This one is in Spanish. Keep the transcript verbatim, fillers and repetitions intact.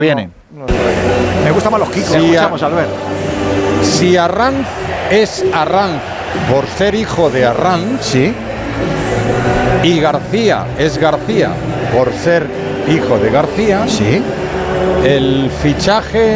Viene. No, no me gustan más los Kikos. Sí, Escuchamos, Albert. Si Arranz es Arranz por ser hijo de Arranz, sí, y García es García por ser hijo de García, sí, el fichaje